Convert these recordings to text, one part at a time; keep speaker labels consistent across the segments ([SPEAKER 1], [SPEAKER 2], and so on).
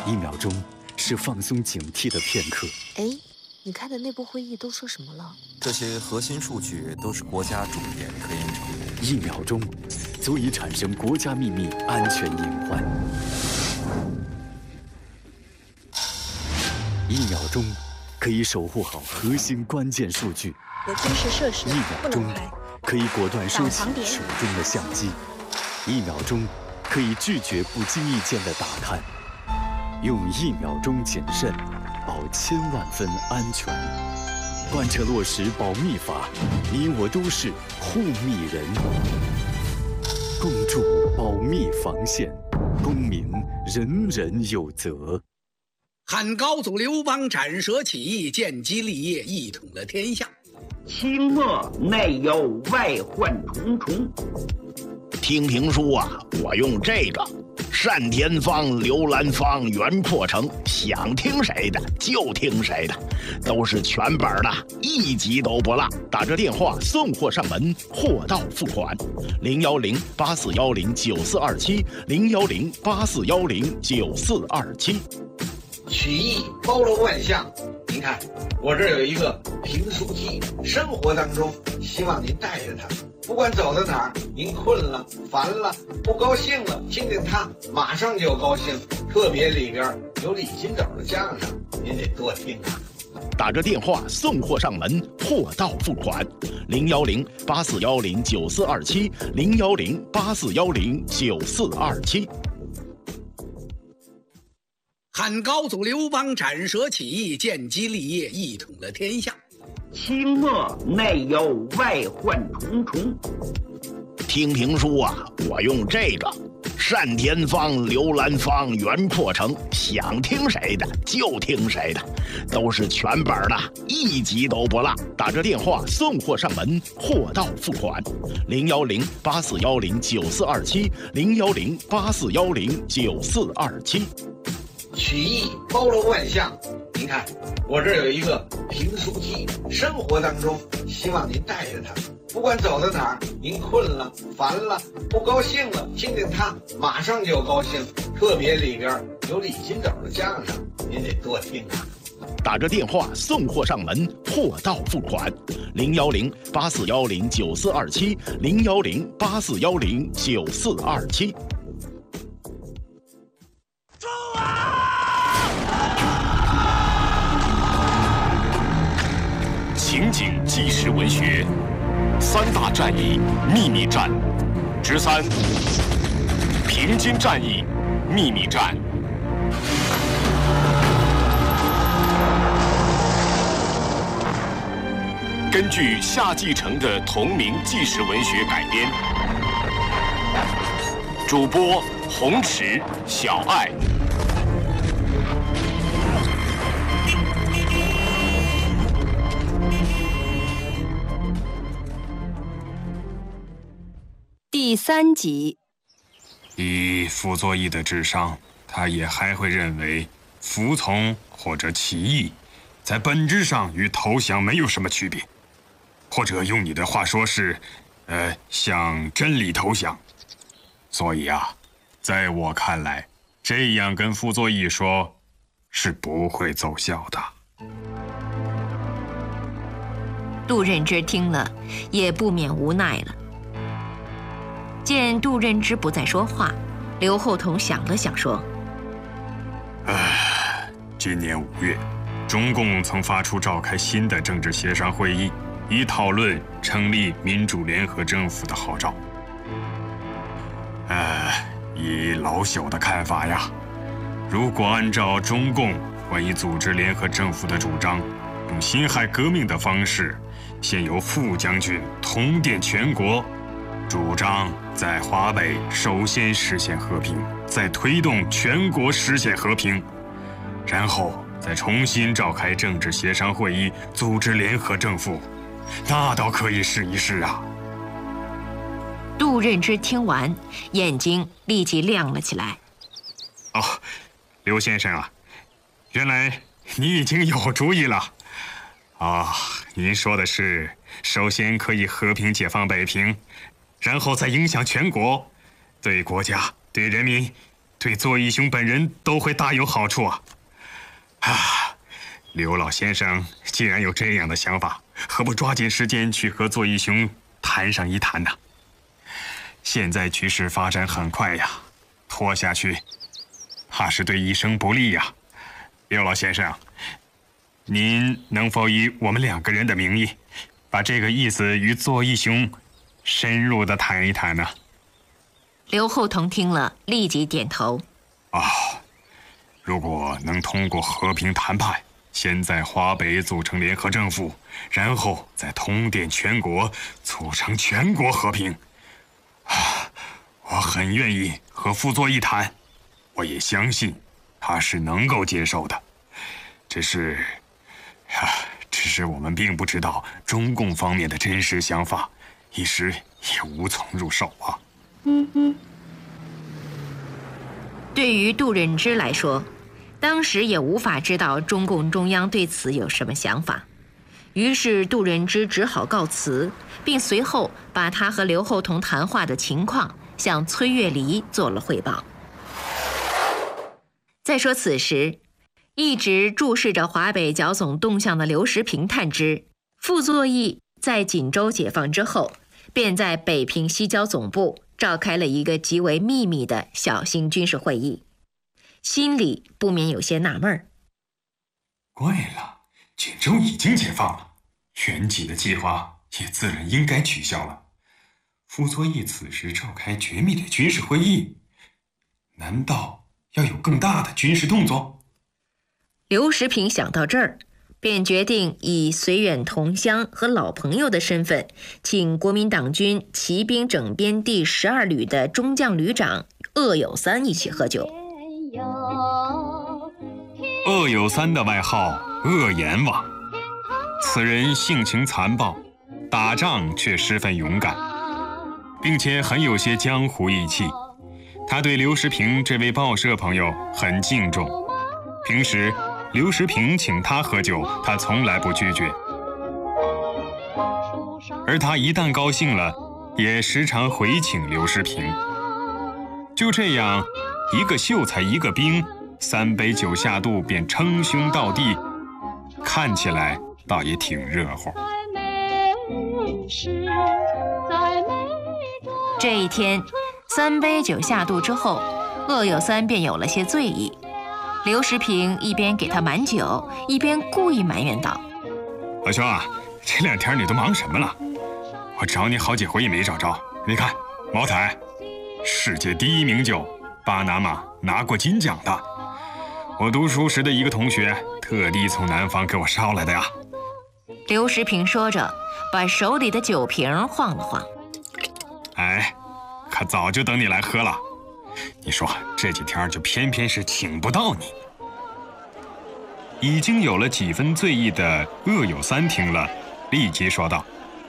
[SPEAKER 1] 1秒钟是放松警惕的片刻。
[SPEAKER 2] 哎，你开的内部会议都说什么了？
[SPEAKER 3] 这些核心数据都是国家重点科研成果。
[SPEAKER 1] 1秒钟足以产生国家秘密安全隐患。1秒钟可以守护好核心关键数据。
[SPEAKER 4] 有军事设施
[SPEAKER 1] 1秒钟可以果断收起手中的相机。1秒钟可以拒绝不经意间的打探。用1秒钟谨慎，保1000万分安全。贯彻落实保密法，你我都是护密人。共筑保密防线，公民人人有责。
[SPEAKER 5] 汉高祖刘邦斩蛇起义，建基立业，一统了天下。
[SPEAKER 6] 清末内忧外患重重。
[SPEAKER 7] 听评书啊，我用这个。单田芳、刘兰芳、袁阔成，想听谁的就听谁的，都是全本的，一集都不落。打这电话送货上门，货到付款。010-8410-9427，010-8410-9427。
[SPEAKER 8] 曲艺包罗万象，您看我这儿有一个评书机，生活当中希望您带着它，不管走到哪儿，您困了、烦了、不高兴了，听听它，马上就高兴。特别里边有李金斗的相声，您得多听啊。
[SPEAKER 7] 打着电话送货上门，货到付款。010-8410-9427，010-8410-9427。
[SPEAKER 5] 汉高祖刘邦斩蛇起义，建基立业，一统了天下。
[SPEAKER 6] 清末内忧外患重重。
[SPEAKER 7] 听评书啊，我用这个。单田芳、刘兰芳、袁阔成，想听谁的就听谁的，都是全本的，一集都不落。打这电话送货上门，货到付款。010-8410-9427，010-8410-9427。
[SPEAKER 8] 曲艺包罗万象，您看我这儿有一个评书机，生活当中希望您带着它，不管走到哪儿，您困了、烦了、不高兴了，听听它，马上就高兴。特别里边有李金斗的相声，您得多听啊。
[SPEAKER 7] 打着电话送货上门，货到付款。010-8410-9427，010-8410-9427。
[SPEAKER 9] 情景纪实文学3大战役秘密战之3：平津战役秘密战。根据夏继承的同名纪实文学改编，主播洪池、小爱。
[SPEAKER 4] 第3集。
[SPEAKER 10] 以傅作义的智商，他也还会认为服从或者起义在本质上与投降没有什么区别，或者用你的话说是向真理投降。所以啊，在我看来，这样跟傅作义说是不会奏效的。
[SPEAKER 2] 杜任之听了也不免无奈了。见杜任之不再说话，刘厚同想了想说：
[SPEAKER 10] 今年5月，中共曾发出召开新的政治协商会议，以讨论成立民主联合政府的号召。以老朽的看法呀，如果按照中共关于组织联合政府的主张，用辛亥革命的方式，先由傅将军统电全国，主张在华北首先实现和平，再推动全国实现和平，然后再重新召开政治协商会议，组织联合政府，那倒可以试一试啊。
[SPEAKER 2] 杜任之听完，眼睛立即亮了起来。
[SPEAKER 10] 刘先生啊，原来你已经有主意了。您说的是，首先可以和平解放北平，然后再影响全国，对国家、对人民、 对作义兄本人都会大有好处啊！刘老先生既然有这样的想法，何不抓紧时间去和作义兄谈上一谈呢？现在局势发展很快呀，拖下去怕是对医生不利呀。刘老先生，您能否以我们2个人的名义，把这个意思与作义兄深入的谈一谈呢？
[SPEAKER 2] 刘厚同听了，立即点头。
[SPEAKER 10] 如果能通过和平谈判，先在华北组成联合政府，然后再通电全国，促成全国和平，我很愿意和傅作义谈，我也相信他是能够接受的。只是我们并不知道中共方面的真实想法，一时也无从入手啊。
[SPEAKER 2] 对于杜任之来说，当时也无法知道中共中央对此有什么想法，于是杜任之只好告辞，并随后把他和刘厚同谈话的情况向崔月离做了汇报。再说此时，一直注视着华北剿总动向的刘时平探知，傅作义在锦州解放之后，便在北平西剿总部召开了一个极为秘密的小型军事会议，心里不免有些纳闷儿。
[SPEAKER 10] 怪了，锦州已经解放了，原计的计划也自然应该取消了。傅作义此时召开绝密的军事会议，难道要有更大的军事动作？
[SPEAKER 2] 刘时平想到这儿，便决定以绥远同乡和老朋友的身份，请国民党军骑兵整编第12旅的中将旅长鄂有三一起喝酒。
[SPEAKER 10] 鄂有三的外号鄂阎王，此人性情残暴，打仗却十分勇敢，并且很有些江湖义气。他对刘时平这位报社朋友很敬重，平时刘时平请他喝酒，他从来不拒绝，而他一旦高兴了，也时常回请刘时平。就这样，一个秀才一个兵，3杯酒下肚便称兄道弟，看起来倒也挺热乎。
[SPEAKER 2] 这一天，3杯酒下肚之后，鄂有三便有了些醉意。刘时平一边给他满酒，一边故意埋怨道：“
[SPEAKER 10] 老兄啊，这2天你都忙什么了？我找你好几回也没找着。你看，茅台，世界第1名酒，巴拿马拿过金奖的，我读书时的一个同学特地从南方给我捎来的呀。”
[SPEAKER 2] 刘时平说着，把手里的酒瓶晃了晃。
[SPEAKER 10] 哎，可早就等你来喝了。你说这几天就偏偏是请不到你。已经有了几分醉意的鄂有三听了，立即说道：“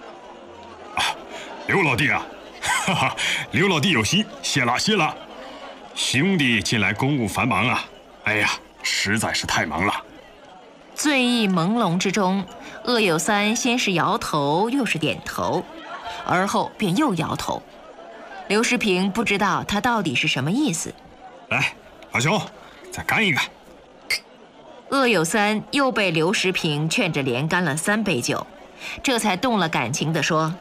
[SPEAKER 10] 刘老弟啊，刘老弟有心，谢了谢了。兄弟近来公务繁忙啊，哎呀，实在是太忙了。”
[SPEAKER 2] 醉意朦胧之中，鄂有三先是摇头，又是点头，而后便又摇头。刘时平不知道他到底是什么意思。
[SPEAKER 10] 来，老兄，再干一个。
[SPEAKER 2] 鄂有三又被刘时平劝着连干了3杯酒，这才动了感情地说：“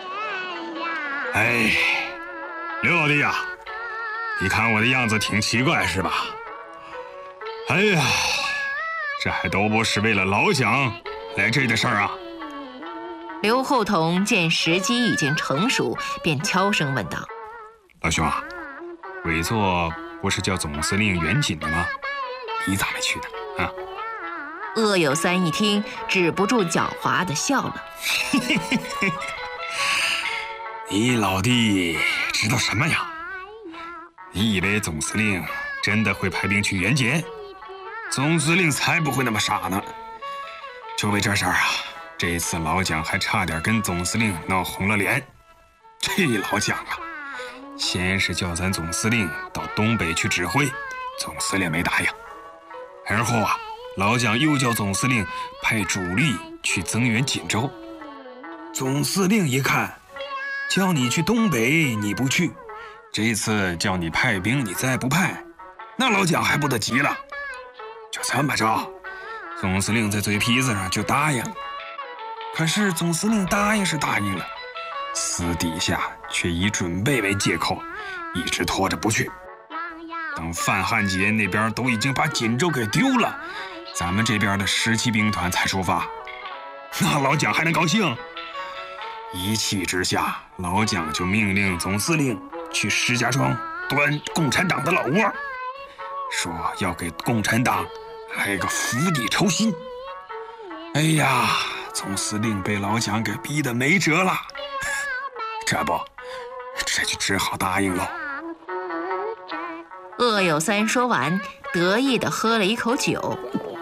[SPEAKER 10] 哎，刘老弟呀，你看我的样子挺奇怪是吧？哎呀，这还都不是为了老蒋来这的事儿啊。”
[SPEAKER 2] 刘厚同见时机已经成熟，便悄声问道：“
[SPEAKER 10] 老兄啊，委座不是叫总司令袁锦的吗？你咋没去呢？啊？”
[SPEAKER 2] 鄂有三一听，止不住狡猾地笑了。
[SPEAKER 10] 你老弟知道什么呀？你以为总司令真的会派兵去援柬？总司令才不会那么傻呢。就为这事儿啊，这次老蒋还差点跟总司令闹红了脸。这老蒋啊，先是叫咱总司令到东北去指挥，总司令没答应。而后啊，老蒋又叫总司令派主力去增援锦州。总司令一看，叫你去东北你不去，这次叫你派兵你再不派， 那老蒋还不得急了？就这么着，总司令在嘴皮子上就答应了。可是总司令答应是答应了，私底下却以准备为借口，一直拖着不去。等范汉杰那边都已经把锦州给丢了，咱们这边的17兵团才出发。那老蒋还能高兴？一气之下，老蒋就命令总司令去石家庄端共产党的老窝，说要给共产党来个釜底抽薪。哎呀，总司令被老蒋给逼得没辙了，这就只好答应喽。
[SPEAKER 2] 鄂有三说完，得意地喝了一口酒。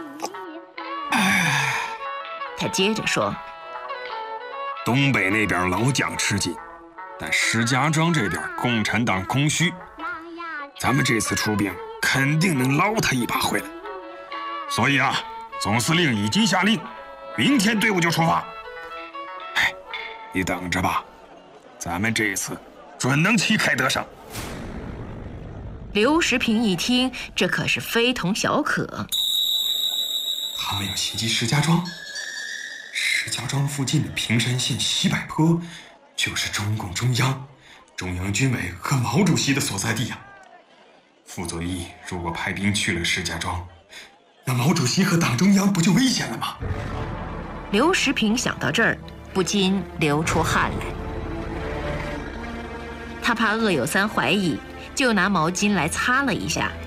[SPEAKER 2] 他接着说：
[SPEAKER 10] 东北那边老蒋吃紧，但石家庄这边共产党空虚，咱们这次出兵肯定能捞他一把回来。所以啊，总司令已经下令，明天队伍就出发。你等着吧，咱们这次准能旗开得胜。
[SPEAKER 2] 刘时平一听，这可是非同小可。
[SPEAKER 10] 他们要袭击石家庄，石家庄附近的平山县西柏坡，就是中共中央军委和毛主席的所在地呀。傅作义如果派兵去了石家庄，那毛主席和党中央不就危险了吗？
[SPEAKER 2] 刘时平想到这儿，不禁流出汗来。他怕鄂有三怀疑，就拿毛巾来擦了一下。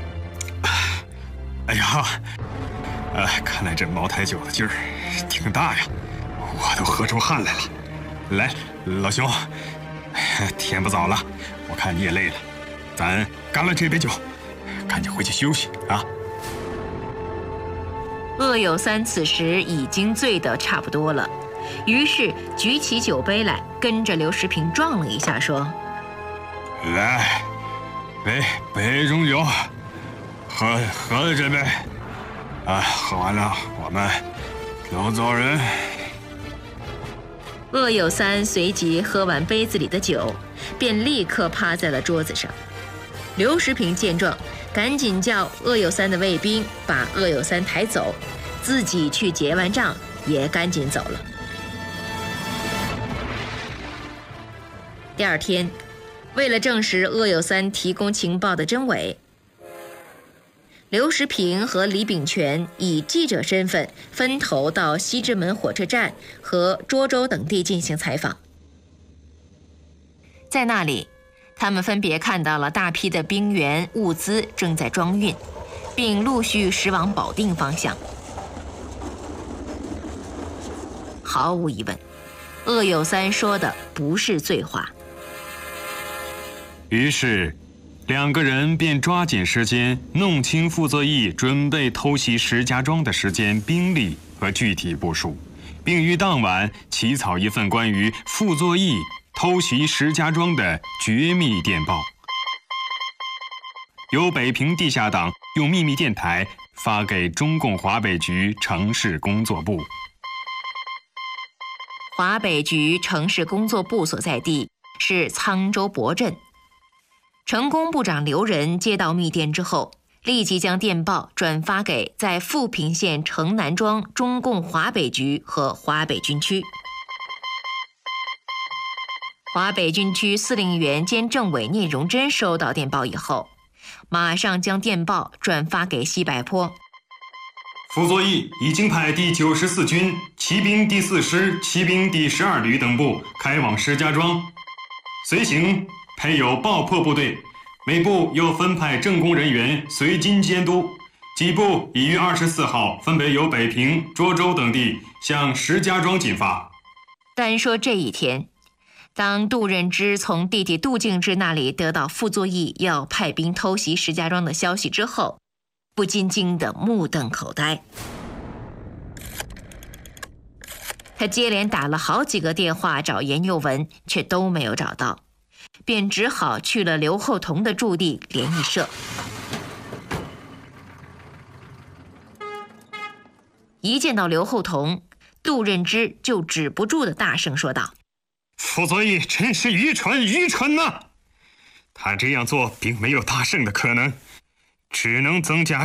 [SPEAKER 10] 哎呀，看来这茅台酒的劲儿挺大呀，我都喝出汗来了。来，老兄，天不早了，我看你也累了，咱干了这杯酒，赶紧回去休息啊。
[SPEAKER 2] 鄂有三此时已经醉得差不多了，于是举起酒杯来，跟着刘时平撞了一下，说：
[SPEAKER 10] 来，杯中酒，喝了这杯，喝完了我们都走人。
[SPEAKER 2] 鄂有三随即喝完杯子里的酒，便立刻趴在了桌子上。刘时平见状，赶紧叫鄂有三的卫兵把鄂有三抬走，自己去结完账也赶紧走了。第二天，为了证实鄂有三提供情报的真伪，刘时平和李秉权以记者身份分头到西直门火车站和涿州等地进行采访。在那里，他们分别看到了大批的兵员物资正在装运，并陆续驶往保定方向。毫无疑问，鄂有三说的不是醉话。
[SPEAKER 10] 于是两个人便抓紧时间弄清傅作义准备偷袭石家庄的时间、兵力和具体部署，并于当晚起草一份关于傅作义偷袭石家庄的绝密电报，由北平地下党用秘密电台发给中共华北局城市工作部。
[SPEAKER 2] 华北局城市工作部所在地是沧州博镇。城工部长刘仁接到密电之后，立即将电报转发给在富平县城南庄中共华北局和华北军区。华北军区司令员兼政委聂荣臻收到电报以后，马上将电报转发给西柏坡。
[SPEAKER 10] 傅作义已经派第94军骑兵第4师骑兵第12旅等部开往石家庄，随行配有爆破部队，每部又分派政工人员随军监督。几部已于24号分别由北平、涿州等地向石家庄进发。
[SPEAKER 2] 单说这一天，当杜任之从弟弟杜敬之那里得到傅作义要派兵偷袭石家庄的消息之后，不禁惊得目瞪口呆。他接连打了好几个电话找严幼文，却都没有找到，便只好去了刘厚同的驻地联谊社。一见到刘厚同，杜任之就止不住的大声说道：
[SPEAKER 10] 傅作义真是愚蠢呐！他这样做并没有大胜的可能， 只能增加